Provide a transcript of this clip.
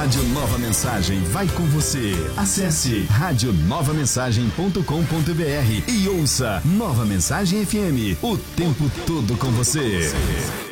Rádio Nova Mensagem vai com você. Acesse radionovamensagem.com.br e ouça Nova Mensagem FM, o tempo todo com você.